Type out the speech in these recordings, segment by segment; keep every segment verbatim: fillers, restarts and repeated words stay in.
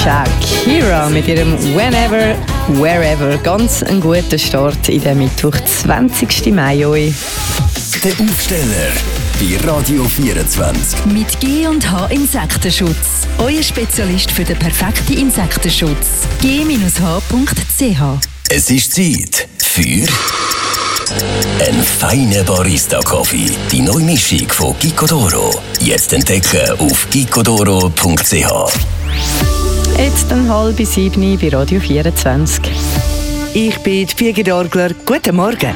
Shakira mit ihrem Whenever, Wherever. Ganz ein guter Start in den Mittwoch, zwanzigsten Mai. Oi. Der Aufsteller bei Radio vierundzwanzig. Mit G und H Insektenschutz. Euer Spezialist für den perfekten Insektenschutz. G H punkt C H. Es ist Zeit für einen feinen Barista-Kaffee. Die neue Mischung von Gicodoro. Jetzt entdecken auf gicodoro punkt c h. Jetzt um halb sieben bei Radio vierundzwanzig. Ich bin die Birgit Orgler. Guten Morgen.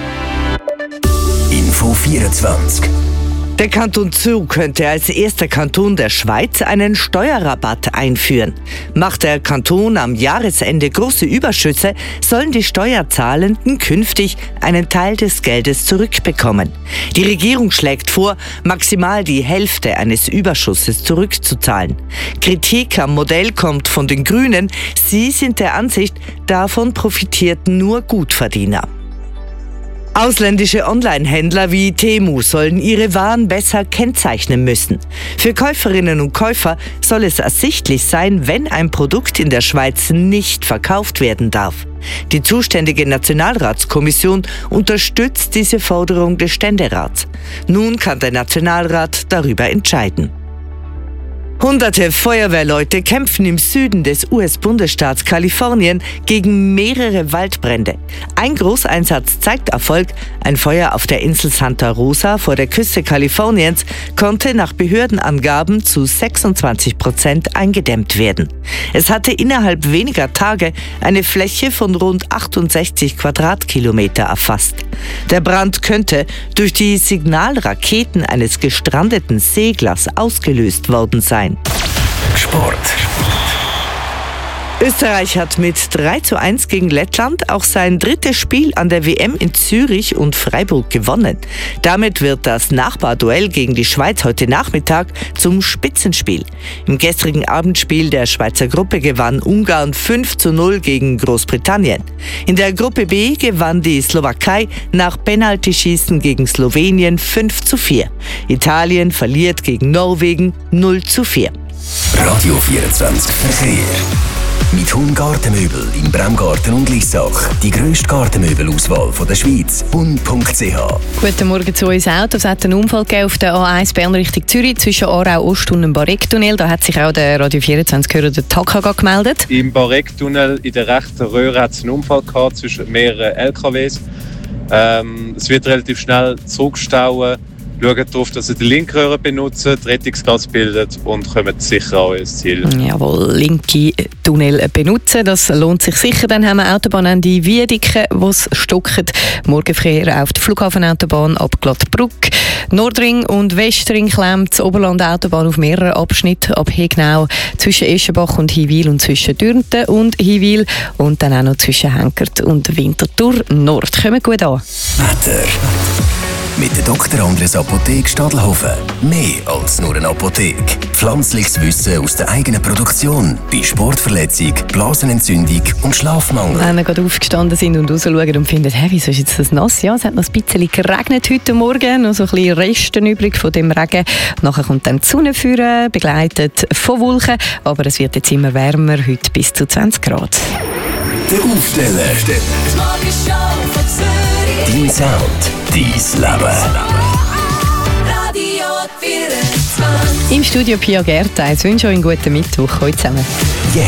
Info vierundzwanzig. Der Kanton Zug könnte als erster Kanton der Schweiz einen Steuerrabatt einführen. Macht der Kanton am Jahresende große Überschüsse, sollen die Steuerzahlenden künftig einen Teil des Geldes zurückbekommen. Die Regierung schlägt vor, maximal die Hälfte eines Überschusses zurückzuzahlen. Kritik am Modell kommt von den Grünen. Sie sind der Ansicht, davon profitierten nur Gutverdiener. Ausländische Online-Händler wie Temu sollen ihre Waren besser kennzeichnen müssen. Für Käuferinnen und Käufer soll es ersichtlich sein, wenn ein Produkt in der Schweiz nicht verkauft werden darf. Die zuständige Nationalratskommission unterstützt diese Forderung des Ständerats. Nun kann der Nationalrat darüber entscheiden. Hunderte Feuerwehrleute kämpfen im Süden des U S-Bundesstaats Kalifornien gegen mehrere Waldbrände. Ein Großeinsatz zeigt Erfolg. Ein Feuer auf der Insel Santa Rosa vor der Küste Kaliforniens konnte nach Behördenangaben zu sechsundzwanzig Prozent eingedämmt werden. Es hatte innerhalb weniger Tage eine Fläche von rund achtundsechzig Quadratkilometer erfasst. Der Brand könnte durch die Signalraketen eines gestrandeten Seglers ausgelöst worden sein. Sport. Österreich hat mit drei zu eins gegen Lettland auch sein drittes Spiel an der W M in Zürich und Freiburg gewonnen. Damit wird das Nachbarduell gegen die Schweiz heute Nachmittag zum Spitzenspiel. Im gestrigen Abendspiel der Schweizer Gruppe gewann Ungarn fünf zu null gegen Großbritannien. In der Gruppe B gewann die Slowakei nach Penaltyschießen gegen Slowenien fünf zu vier. Italien verliert gegen Norwegen null zu vier. Radio vierundzwanzig Verkehr. Mit Hund Gartenmöbel in Bremgarten und Lissach. Die grösste Gartenmöbelauswahl von der Schweiz. hund punkt c h. Guten Morgen zu uns Autos. Es hat einen Unfall gegeben auf der A eins Bern Richtung Zürich zwischen Aarau Ost und dem Barek-Tunnel. Da hat sich auch der Radio vierundzwanzig-Hörer der Takaga gemeldet. Im Barek-Tunnel in der rechten Röhre hat es einen Unfall gehabt zwischen mehreren L K Ws. Ähm, es wird relativ schnell zurückstauen. Schaut darauf, dass ihr die linke Röhre benutzt, die Rettungsgas bildet und kommt sicher an euer Ziel. Jawohl, linke Tunnel benutzen, das lohnt sich sicher. Dann haben wir Autobahnende Wiedeke, wo es stockt. Morgenverkehr auf der Flughafenautobahn ab Glattbrugg. Nordring und Westring klemmt die Oberland-Autobahn auf mehreren Abschnitten ab Hegnau zwischen Eschenbach und Hiwil und zwischen Dürnten und Hiwil und dann auch noch zwischen Henkert und Winterthur Nord. Kommen gut an. Wetter. Mit der Doktor Andres Apotheke Stadelhofen. Mehr als nur eine Apotheke. Pflanzliches Wissen aus der eigenen Produktion. Bei Sportverletzung, Blasenentzündung und Schlafmangel. Wenn wir gerade aufgestanden sind und rausschauen und finden, hey, wieso ist jetzt das nass? Ja, es hat noch ein bisschen geregnet heute Morgen. Noch so ein bisschen Resten übrig von dem Regen. Nachher kommt dann die Sonne führen, begleitet von Wolken. Aber es wird jetzt immer wärmer, heute bis zu zwanzig Grad. Der Aufsteller. Dein Sound, dein Leben. Radio vierundzwanzig. Im Studio Pia Gerta. Ich wünsche euch einen guten Mittwoch. Heute zusammen.